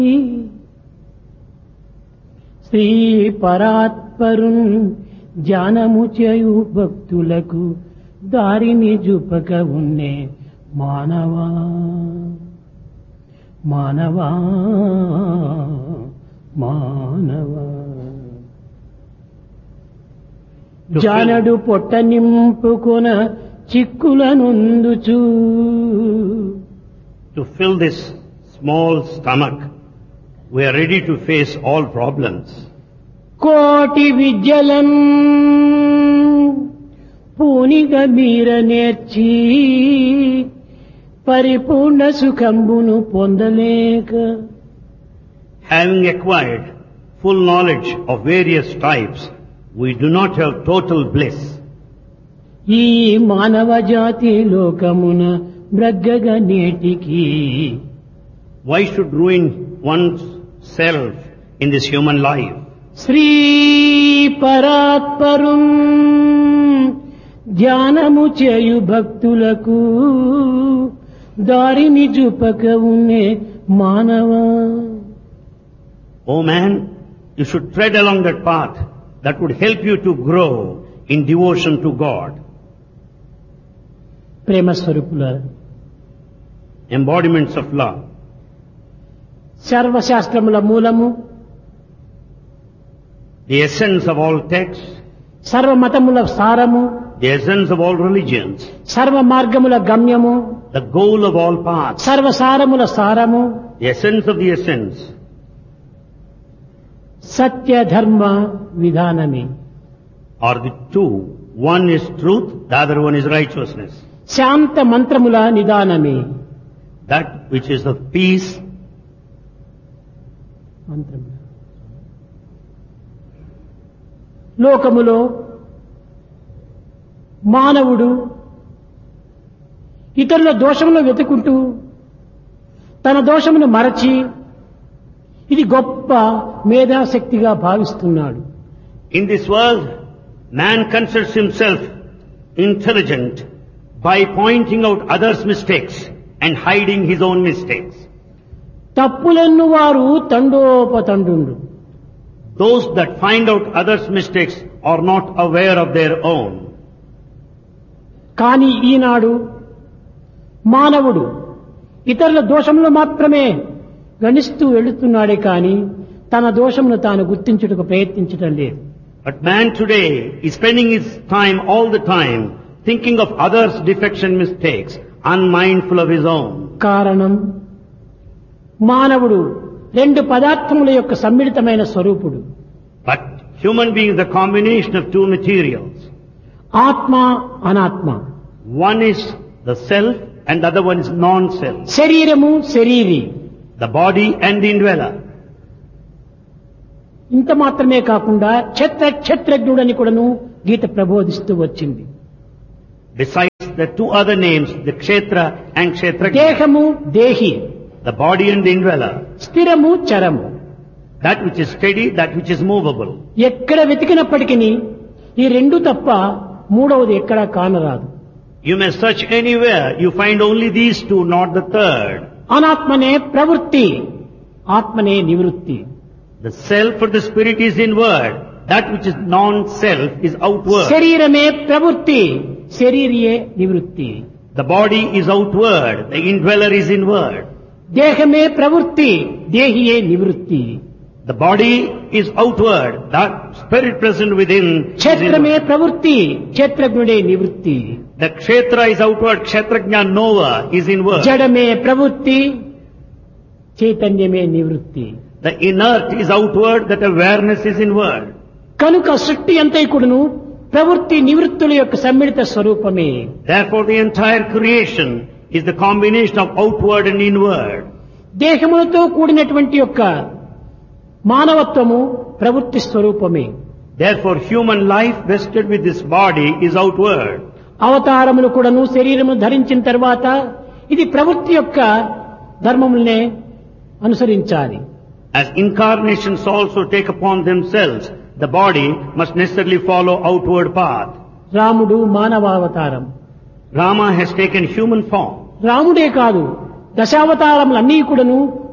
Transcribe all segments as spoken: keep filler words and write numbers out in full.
శ్రీ పరాత్పరున్ ధ్యానము చేయు భక్తులకు దారిని చూపక ఉన్నే మానవా మానవా మానవా. జానడు పొట్ట నింపుకొన చిక్కులనుందుచు. To fill this small stomach, we are ready to face all problems. కోటి విద్యలన్ పూనిగ మీర నేర్చి పరిపూర్ణ సుఖంబును పొందలేక. Having acquired full knowledge of various types, we do not have total bliss. ఈ మానవ జాతి లోకమున బ్రగ్గగ నేటికి. Why should ruin one's self in this human life? Shri పరాత్పరుం ధ్యానము చేయు భక్తులకు దారిని చూపక ఉన్నే మానవా. O man, you should tread along that path that would help you to grow in devotion to God. Prema స్వరూపుల Embodiments of love. సర్వశాస్త్రముల మూలము, The essence of all texts, సర్వమతముల సారము, the essence of all religions, సర్వ మార్గముల గమ్యము, the goal of all paths, సర్వసారముల సారము, the essence of the essence, సత్య ధర్మ విధానమే. are the two. One is truth, the other one is righteousness. Shanta మంత్రముల నిదానమే. That which is of peace, మంత్రముల లోకములో మానవుడు ఇతరుల దోషములను వెతుకుంటూ తన దోషమును మరచి ఇది గొప్ప మేధాశక్తిగా భావిస్తున్నాడు. in this world, man considers himself intelligent by pointing out others' mistakes and hiding his own mistakes. తప్పులెన్ను వారు తండోపతండు. Those that find out others' mistakes are not aware of their own. కానీ ఈనాడు మానవుడు ఇతరుల దోషములు మాత్రమే గణిస్తూ వెళుతున్నాడే కానీ తన దోషమును తాను గుర్తించుటకు ప్రయత్నించటం లేదు. But man today is spending his time all the time thinking of others' defects and mistakes, unmindful of his own. కారణం మానవుడు రెండు పదార్థముల యొక్క సమ్మిళితమైన స్వరూపుడు. But human being is a combination of two materials. ఆత్మ అనాత్మ. One is the self and the other one is non-self. శరీరము శరీరి. The body and the indweller. ఇంత మాత్రమే కాకుండా క్షత్ర క్షత్రజ్ఞుడని కూడాను గీత ప్రబోధిస్తూ వచ్చింది. Besides the two other names, the kshetra and kshetrajna. దేహము దేహి. The body and the indweller. స్థిరము చరము. That which is steady, that which is movable. ఎక్కడ వెతికినప్పటికీ ఈ రెండు తప్ప మూడవది ఎక్కడా కానరాదు. You may search anywhere, you find only these two, not the third. అనాత్మనే ప్రవృత్తి, ఆత్మనే నివృత్తి. The self or the spirit is inward. That which is non-self is outward. శరీరమే ప్రవృత్తి, శరీరియే నివృత్తి. The body is outward, the indweller is inward. దేహమే ప్రవృత్తి, దేహియే నివృత్తి. The body is outward, that spirit present within is క్షేత్రమే inward. ప్రవృత్తి, క్షేత్రజ్ఞుడే నివృత్తి. The kshetra is outward, kshetrajna knower is inward. జడమే ప్రవృత్తి, చైతన్యమే నివృత్తి. The inert is outward, that awareness is inward. కనుక సృష్టి అంతైకుడును ప్రవృత్తి నివృత్తుల యొక్క సమ్మిళిత స్వరూపమే. Therefore the entire creation is the combination of outward and inward. దేహములతో కూడినటువంటి యొక్క మానవత్వము ప్రవృత్తి స్వరూపమే. Therefore human life vested with this body is outward. అవతారములు కూడాను శరీరము ధరించిన తర్వాత ఇది ప్రవృత్తి యొక్క ధర్మములనే అనుసరించాలి. As incarnations also take upon themselves, the body must necessarily follow outward path. రాముడు మానవావతారం. Rama has taken human form. రాముడే కాదు దశావతారములన్నీ కూడాను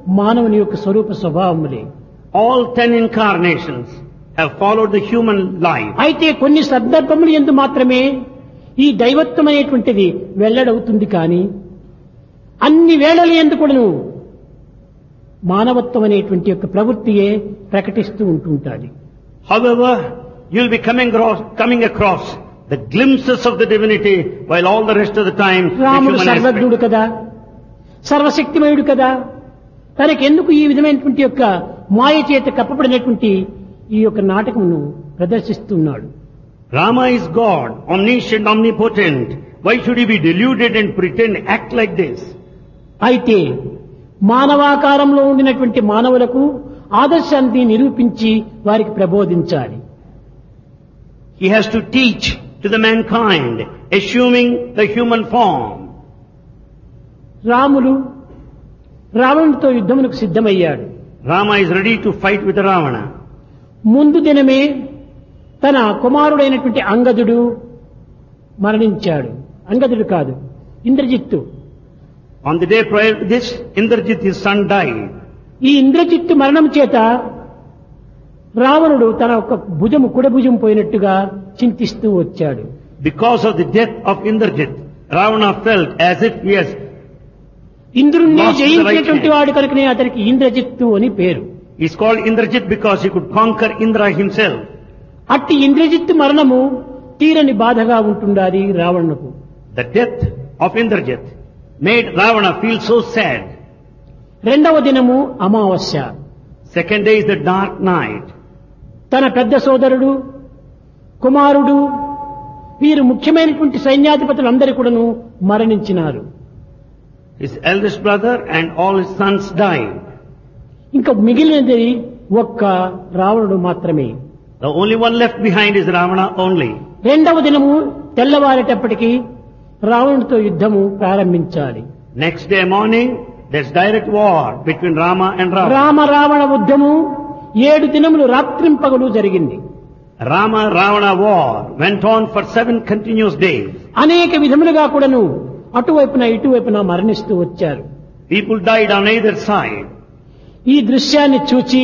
మానవుని యొక్క స్వరూప స్వభావములే. All ten incarnations have followed the human life. అయితే కొన్ని సందర్భములు యందు మాత్రమే ఈ దైవత్వం అనేటువంటిది వెల్లడవుతుంది. కానీ అన్ని వేళల యందు కూడాను మానవత్వం అనేటువంటి యొక్క ప్రవృత్తియే ప్రకటిస్తూ ఉంటుంటాది. However, you'll be coming across, coming across the glimpses of the divinity while all the rest of the time the రాముడు human సర్వజ్ఞుడు aspect. కదా, సర్వశక్తిమయుడు కదా, తనకెందుకు ఈ విధమైనటువంటి యొక్క మాయ చేత కప్పబడినటువంటి ఈ యొక్క నాటకమును ప్రదర్శిస్తున్నాడు. Rama is God, omniscient, omnipotent. Why should he be deluded and pretend, act like this? అయితే మానవాకారంలో ఉండినటువంటి మానవులకు ఆదర్శాన్ని నిరూపించి వారికి ప్రబోధించాలి. He has to teach to the mankind, assuming the human form. Ramulu రావణుడితో యుద్ధమునకు సిద్ధమయ్యాడు. Rama is ready to fight with Ravana. ముందు దినమే తన కుమారుడైనటువంటి అంగదుడు మరణించాడు. అంగదుడు కాదు, Indrajit. On the day prior to this, Indrajit, his son, died. ఈ ఇంద్రజిత్తు మరణం చేత రావణుడు తన ఒక భుజము కుడి భుజం పోయినట్టుగా చింతిస్తూ వచ్చాడు. Because of the death of Indrajit, Ravana felt as if he has ఇంద్రుణ్ణి lost the right జయించినటువంటి hand. వాడు కనుకనే అతనికి ఇంద్రజిత్తు అని పేరు. He's called Indrajit because he could conquer Indra himself. అట్టి ఇంద్రజిత్తు మరణము తీరని బాధగా ఉంటుండాలి రావణుకు. The death of Indrajit made Ravana feel so sad. రెండవ దినము అమావాస్య. Second day is the dark night. తన పెద్ద సోదరుడు, కుమారుడు, వీరు ముఖ్యమైనటువంటి సైన్యాధిపతులందరూ కూడాను మరణించినారు. His eldest brother and all his sons died. ఇంకా మిగిలినది ఒక్క రావణుడు మాత్రమే. The only one left behind is Ravana only. రెండవ దినము తెల్లవారేటప్పటికి రావణుడితో యుద్ధము ప్రారంభించాలి. Next day morning, there's direct war between Rama and Ravana. Rama Ravana యుద్ధము ఏడు దినములు రాత్రింపగలు జరిగింది. Rama Ravana war went on for seven continuous days. అనేక విధములుగా కూడాను అటువైపున ఇటువైపున మరణిస్తూ వచ్చారు. People died on either side. ఈ దృశ్యాన్ని చూచి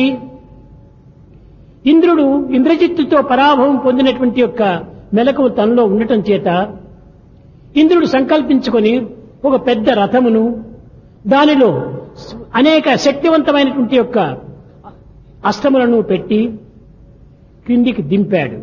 ఇంద్రుడు ఇంద్రజిత్తుతో పరాభవం పొందినటువంటి యొక్క మెలకువ తనలో ఉండటం చేత ఇంద్రుడు సంకల్పించుకొని ఒక పెద్ద రథమును, దానిలో అనేక శక్తివంతమైనటువంటి యొక్క అస్త్రములను పెట్టి క్రిందికి దింపాడు.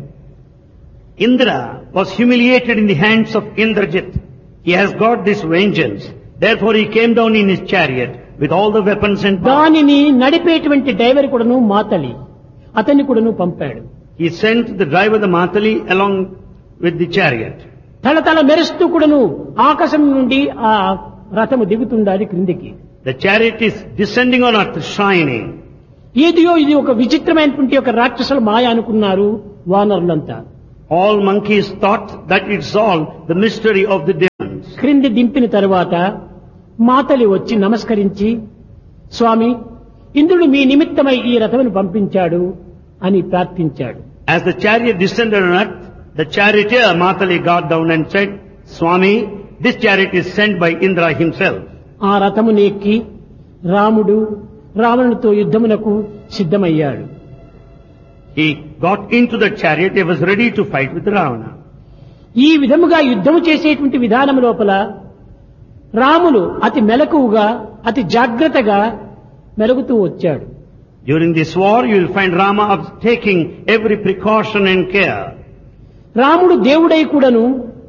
Indra was humiliated in the hands of Indrajit. He has got this vengeance. Therefore he came down in his chariot with all the weapons and power. దానిని నడిపేటువంటి డ్రైవర్ కూడాను మాతలి, అతన్ని కూడాను పంపాడు. He sent the driver, the Matali, along with the chariot. తలతల మెరుస్తూ కూడాను ఆకాశం నుండి ఆ రథము దిగుతుండాలి క్రిందికి. The chariot is descending on earth, shining. ఏదియో ఇది ఒక విచిత్రమైనటువంటి ఒక రాక్షసుల మాయ అనుకున్నారు వానరులంతా. All monkeys thought that it's all the mystery of the demons. క్రింది దింపిన తరువాత మాతలి వచ్చి నమస్కరించి, స్వామి, ఇంద్రుడు మీ నిమిత్తమై ఈ రథమును పంపించాడు అని ప్రార్థించాడు. As the chariot descended on earth, the charioteer Matali got down and said, Swami, this chariot is sent by Indra himself. ఆ రథమును ఎక్కి రాముడు రావణుడితో యుద్ధమునకు సిద్ధమయ్యాడు. He got into the chariot, he was ready to fight with Ravana. ఈ విధముగా యుద్ధము చేసేటువంటి విధానం లోపల రాములు అతి మెలకువగా, అతి జాగ్రత్తగా మెలుగుతూ వచ్చాడు. During this war, you will find Rama taking every precaution and care. రాముడు దేవుడై కూడాను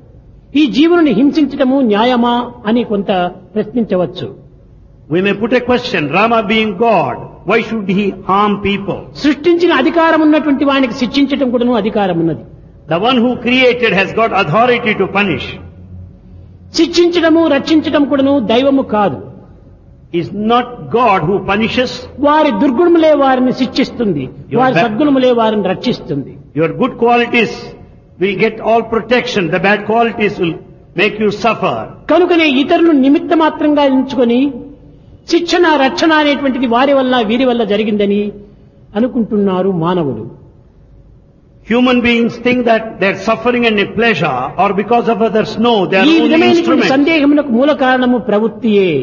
ఈ జీవుని హింసించటము న్యాయమా అని కొంత ప్రశ్నించవచ్చు. We may put a question, Rama being God, why should he harm people? సృష్టించిన అధికారం ఉన్నటువంటి వానికి శిక్షించటం కూడాను అధికారం ఉన్నది. The one who created has got authority to punish. శిక్షించడము రక్షించటం కూడాను దైవము కాదు. Is not God who punishes. వారి దుర్గుణములే వారిని శిక్షిస్తుంది, Your వారి ba- సద్గుణములే వారిని రక్షిస్తుంది. Your good qualities will get all protection. The bad qualities will make you suffer. కనుకనే ఇతరులు నిమిత్త మాత్రంగా ఎంచుకొని శిక్షణ రక్షణ అనేటువంటిది వారి వల్ల వీరి వల్ల జరిగిందని అనుకుంటున్నారు మానవులు. Human beings think that their suffering and pleasure or because of others. No, they are ఈ only విధమైనటువంటి instruments. సందేహములకు మూల కారణము ప్రవృత్తియే.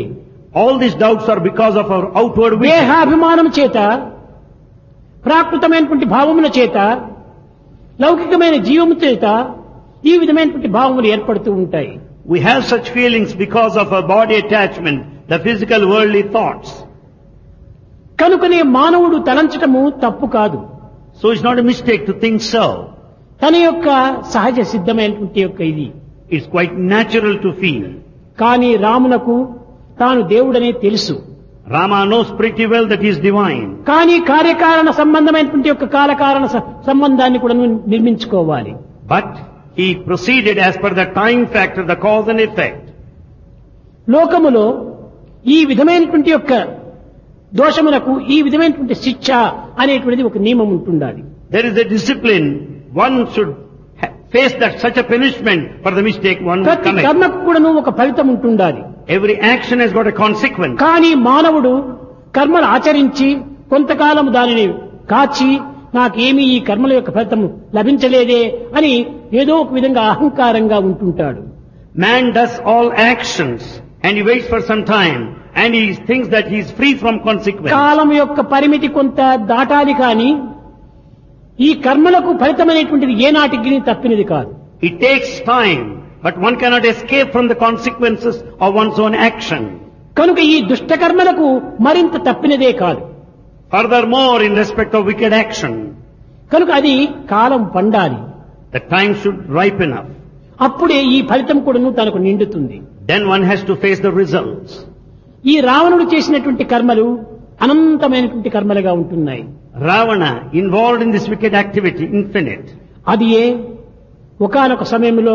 All these doubts are because of our outward vision. దేహాభిమానం చేత, ప్రాకృతమైనటువంటి భావముల చేత, లౌకికమైన జీవము చేత ఈ విధమైనటువంటి భావములు ఏర్పడుతూ ఉంటాయి. We have such feelings because of our body attachment, the physical worldly thoughts. కనుకనే మానవుడు తలంచటము తప్పు కాదు. So it's not a mistake to think so. తన యొక్క సహజ సిద్ధమైనటువంటి యొక్క ఇది. It's quite natural to feel. కానీ రామునకు తాను దేవుడనే తెలుసు. Rama knows pretty well that he is divine. కానీ కార్యకారణ సంబంధమైనటువంటి యొక్క కాలకారణ స- సంబంధాన్ని కూడా నిర్మించుకోవాలి. But he proceeded as per the time factor, the cause and effect. లోకములో ఈ విధమైనటువంటి యొక్క దోషములకు ఈ విధమైనటువంటి శిక్ష అనేటువంటిది ఒక నియమం ఉంటుండాలి. There is a discipline. One should ha- face that such a punishment for the mistake one would ప్రతి commit. కర్మకు కూడాను ఒక ఫలితం ఉంటుండాలి. Every action has got a consequence. కానీ మానవుడు కర్మలు ఆచరించి కొంతకాలం దానిని కాచి నాకేమీ ఈ కర్మల యొక్క ఫలితం లభించలేదే అని ఏదో ఒక విధంగా అహంకారంగా ఉంటుంటాడు. Man does all actions and he waits for some time and he thinks that he is free from consequence. కాలం యొక్క పరిమితి కొంత దాటాలి కానీ ఈ కర్మలకు ఫలితం అనేటువంటిది ఏనాటికి తప్పినది కాదు. It takes time, but one cannot escape from the consequences of one's own action. కనుక ఈ దుష్ట కర్మలకు మరింత తప్పినదే కాదు. Furthermore, in respect of wicked action, కనుక అది కాలం పండాలి. the time should ripen up. అప్పుడే ఈ ఫలితం కూడాను తనకు నిండుతుంది. Then one has to face the results. ఈ రావణుడు చేసినటువంటి కర్మలు అనంతమైనటువంటి కర్మలుగా ఉంటున్నాయి. Ravana, involved in this wicked activity, infinite. అది ఏ ఒకానొక సమయంలో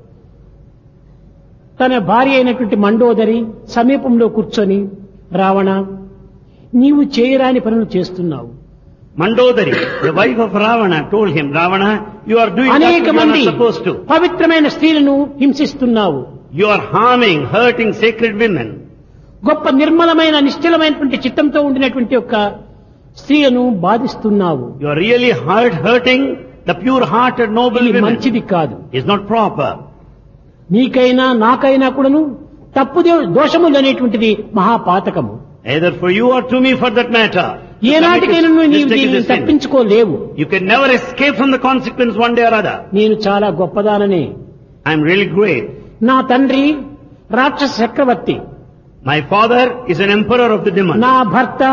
తన భార్య అయినటువంటి మండోదరి సమీపంలో కూర్చొని, రావణ నీవు చేయరాని పనులు చేస్తున్నావు. Mandodari, the wife of Ravana, told him, Ravana, you are doing that అనేక which you are మంది not supposed to. పవిత్రమైన స్త్రీలను హింసిస్తున్నావు. You are harming, hurting sacred women. గొప్ప నిర్మలమైన నిశ్చలమైనటువంటి చిత్తంతో ఉండినటువంటి యొక్క స్త్రీలను బాధిస్తున్నావు. You are really hurt, hurting the pure-hearted noble ఇది women. మంచిది కాదు. It's not proper. నీకైనా నాకైనా కూడాను తప్పు దో- దోషములు అనేటువంటిది మహాపాతకము. Either for you or to me for that matter. ఏనాటికైనా నువ్వు నీవు Mistake is దీనిని a sin. తప్పించుకోలేవు. You can never escape from the consequence one day or other. నేను చాలా గొప్పదాననే. I am really great. నా తండ్రి రాక్షస చక్రవర్తి, My father is an emperor of the demons. నా భర్త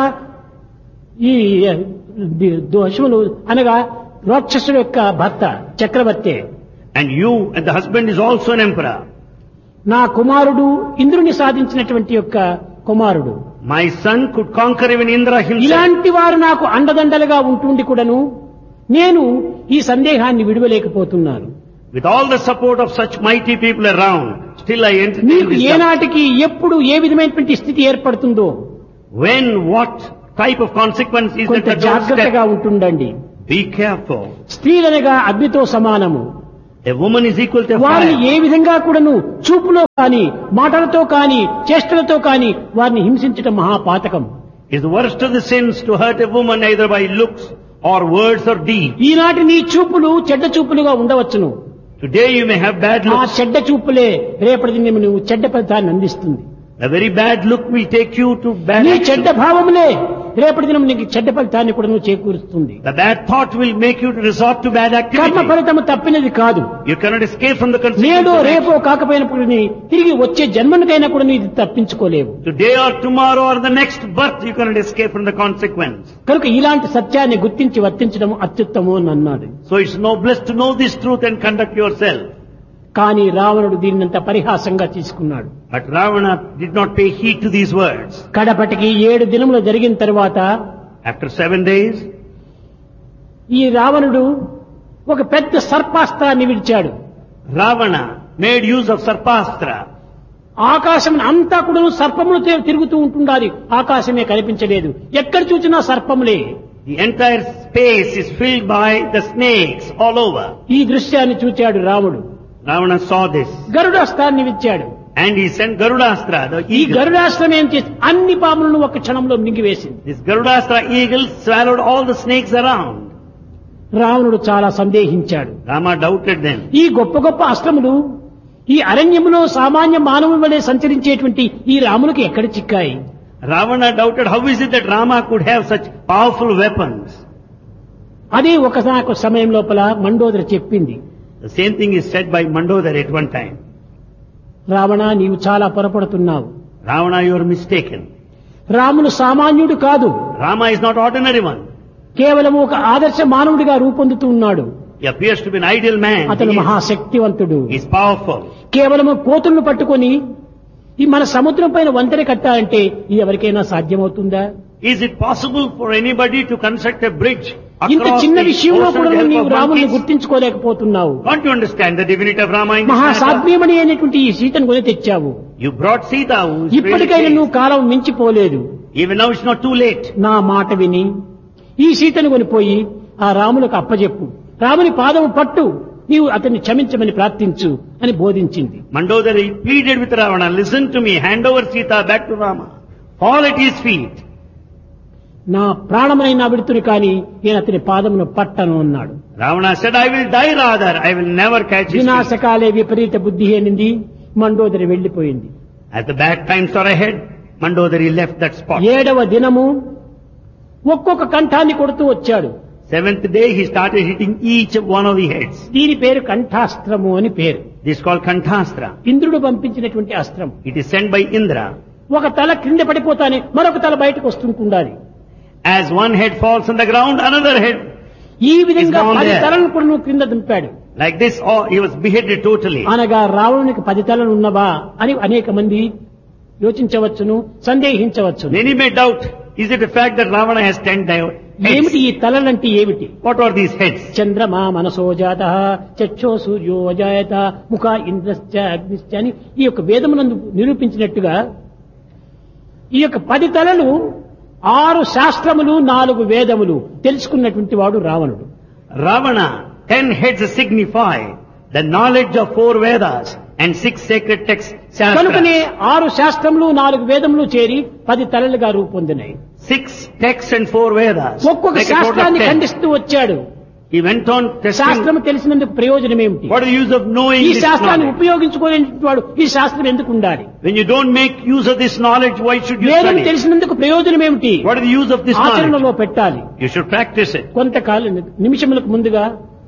ఈ ది- దోషములు అనగా రాక్షసుడు యొక్క భర్త చక్రవర్తి, And you and the husband is also an emperor. నా కుమారుడు ఇంద్రుని సాధించినటువంటి యొక్క కుమారుడు. My son could conquer even Indra himself. ఇలాంటి వారు నాకు అండదండలుగా ఉంటుండి కూడాను నేను ఈ సందేహాన్ని విడవలేకపోతున్నాను. With all the support of such mighty people around, still I entertain నీకు this doubt. ఏనాటికి ఎప్పుడు ఏ విధమైనటువంటి స్థితి ఏర్పడుతుందో When, what type of consequence is కొంత that జాగ్రత్తగా doorstep? ఉంటుండండి. Be careful. స్త్రీలనగా అగ్నితో సమానము. A woman is equal to a వారిని fire. ఏ విధంగా కూడాను చూపులో కానీ మాటలతో కానీ చేష్టలతో కానీ వారిని హింసించటం మహాపాతకం. It's the worst of the sins to hurt a woman either by looks or words or deeds. ఈనాటి నీ చూపులు చెడ్డ చూపులుగా ఉండవచ్చును. Today you may have bad ఆ looks. చెడ్డ చూపులే రేపటి నిన్ను నువ్వు చెడ్డ ఫలితాన్ని అందిస్తుంది. A very bad look will take you to bad నీ action. చెడ్డ భావములే రేపటి దినం నీకు చెడ్డ ఫలితాన్ని కూడా నువ్వు చేకూరుస్తుంది. The bad thought will make you to resort to bad కర్మ activity. ఫలితము తప్పినది కాదు. You cannot escape from the నేడో consequences. of రేపో action. కాకపోయినప్పుడు నీ తిరిగి వచ్చే జన్మనికైనా కూడా నీది తప్పించుకోలేవు. Today or tomorrow or the next birth you cannot escape from the consequence. కనుక ఇలాంటి సత్యాన్ని గుర్తించి వర్తించడం అత్యుత్తమం అని అన్నాడు. So it's noblest to know this truth and conduct yourself. కానీ రావణుడు దీన్నంత పరిహాసంగా తీసుకున్నాడు. But Ravana did not pay heed to these words. కడపటికి ఏడు దినములు జరిగిన తర్వాత After seven days, ఈ రావణుడు ఒక పెద్ద సర్పాస్త్రాన్ని విడిచాడు. Ravana made use of Sarpastra. ఆకాశం అంతా కూడా సర్పములు తి- తిరుగుతూ ఉంటుండాలి. ఆకాశమే కనిపించలేదు. ఎక్కడ చూసినా సర్పములే. The entire space is filled by the snakes all over. ఈ దృశ్యాన్ని చూచాడు రాముడు. Ravana saw this. గరుడాస్త్రాన్ని విచ్చాడు. And he sent Garudastra, the ఈ eagle. గరుడాస్త్రం ఏం చేసి అన్ని పాములను ఒక క్షణంలో మింగివేసింది. This Garudastra eagle swallowed all the snakes around. రావణుడు చాలా సందేహించాడు. Rama doubted them. ఈ గొప్ప గొప్ప అస్త్రములు ఈ అరణ్యములో సామాన్య మానవుని వలె సంచరించేటువంటి ఈ రామునికి ఎక్కడ చిక్కాయి? Ravana doubted how is it that Rama could have such powerful weapons. అదే ఒకసారి సమయం లోపల మండోదరి చెప్పింది. The same thing is said by Mandodari at one time. Ravana, నీవు చాలా పొరపడుతున్నావు. Ravana, you are mistaken. రాముడు సామాన్యుడు కాదు. Rama is not ordinary one. కేవలం ఒక ఆదర్శ మానవుడిగా రూపొందుతూ ఉన్నాడు. He appears to be an ideal man. అతను He is, మహాశక్తివంతుడు. he is powerful. కేవలము కోతులను పట్టుకొని ఈ మన సముద్రం పైన వంతెన కట్టాలంటే ఇది ఎవరికైనా సాధ్యమవుతుందా? Is it possible for anybody to construct a bridge ఇంత across చిన్న the విషయంలో ocean కూడా with the help నీవు of రాముని monkeys? గుర్తించుకోలేకపోతున్నావు. Can't you understand the divinity of Rama in this matter? మహాసాధ్యమని అయినటువంటి ఈ సీతను కొని తెచ్చావు. You brought Sita, who is ఇప్పటికైనా really నువ్వు కాలం మించిపోలేదు. safe. Even now it's not too late. నా మాట విని ఈ సీతను కొనిపోయి ఆ రాములకు అప్పజెప్పు, రాముని పాదము పట్టు, నీవు అతన్ని క్షమించమని ప్రార్థించు అని బోధించింది. Mandodari pleaded with Ravana, listen to me, hand over Sita back to Rama. Fall at his feet. నా ప్రాణమైన విడుతుని కానీ నేను అతని పాదమును పట్టను అన్నాడు. Ravana said, I will die rather, I will never catch his feet. వినాశకాలే విపరీత బుద్ధి అనింది. మండోదరి వెళ్లిపోయింది. As the bad times are ahead, Mandodari left that spot. ఏడవ దినము ఒక్కొక్క కంఠాన్ని కొడుతూ వచ్చాడు. Seventh day he started hitting each one of the heads. దీని పేరు కంఠాస్త్రము అని పేరు. This is called Kanthastra. ఇంద్రుడు పంపించినటువంటి అస్త్రం. It is sent by Indra. ఒక తల క్రింద పడిపోతానే మరొక తల బయటకు వస్తుంటుండాలి. As one head falls on the ground, another head. ఈ విధంగా Is gone పది there. తలను కూడా నువ్వు క్రింద దింపాడు. Like this, oh, he was beheaded totally. అనగా రావణునికి పది తలలు ఉన్నవా అని అనేక మంది యోచించవచ్చును, సందేహించవచ్చును. Many may doubt, is it a fact that Ravana has ten heads? ఏమిటి ఈ తలలంటే ఏమిటి? What are these heads? చంద్రమా మనసో జాత, చక్షో సూర్యో జాయత, ముఖ ఇంద్రశ్చ అగ్నిశ్చ అని ఈ యొక్క వేదమునందు నిరూపించినట్టుగా ఈ యొక్క పది తలలు ఆరు శాస్త్రములు నాలుగు వేదములు తెలుసుకున్నటువంటి వాడు రావణుడు. Ravana, ten heads signify the knowledge of four Vedas and six sacred texts. కనుకనే Shastras. ఆరు శాస్త్రములు నాలుగు వేదములు చేరి పది తలలుగా రూపొందినాయి. Six texts and four Vedas. ఒక్కొక్క Make a total of శాస్త్రాన్ని ten. ఖండిస్తూ వచ్చాడు. He went on testing. శాస్త్రం తెలిసినందుకు ప్రయోజనం ఏమిటి? What is the use of knowing ఈ this శాస్త్రాన్ని knowledge? ఉపయోగించుకోలేని వాడు ఈ శాస్త్రం ఎందుకు ఉండాలి? When you don't make use of this knowledge, why should you వేదం study? తెలిసినందుకు ప్రయోజనం ఏమిటి? What is the use of this ఆచరణలో knowledge? పెట్టాలి. You should practice it. కొంతకాలం నిమిషములకు ముందుగా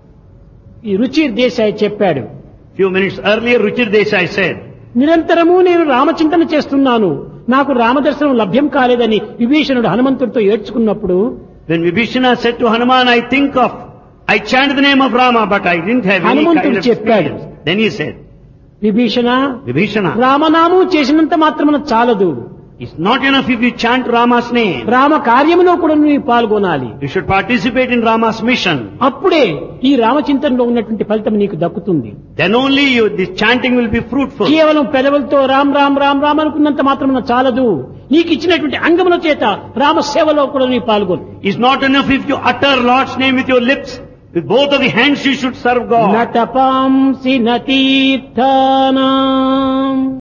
ఈ రుచి దేశాయ్ చెప్పాడు, Few minutes earlier, Ruchir Desai said, నిరంతరము నేను రామచింతన చేస్తున్నాను, నాకు రామదర్శనం లభ్యం కాలేదని విభీషణుడు హనుమంతుడితో ఏడ్చుకున్నప్పుడు when Vibhishana said to Hanuman, I think of, I chanted the name of Rama, but I didn't have any kind హనుమంతుడు of చెప్పాడు, experience. Then he said, Vibhishana, Vibhishana, రామనామం చేసినంత మాత్రమున చాలదు, it's not enough if you chant Rama's name. Rama కార్యములో కూడా నీవు పాల్గొనాలి. You should participate in Rama's mission. అప్పుడే ఈ రామచింతనలో ఉన్నటువంటి ఫలితం నీకు దక్కుతుంది. Then only you, this chanting will be fruitful. కేవలం పెదవులతో రామ్ రామ్ రామ్ రామ్ అనుకున్నంత మాత్రమున చాలదు, నీకు ఇచ్చినటువంటి అంగముల చేత రామ సేవలో కూడా నీ పాల్గొను. It's not enough if you utter Lord's name with your lips. With both of the hands you should serve God. నతపాంసి నతీర్థానాం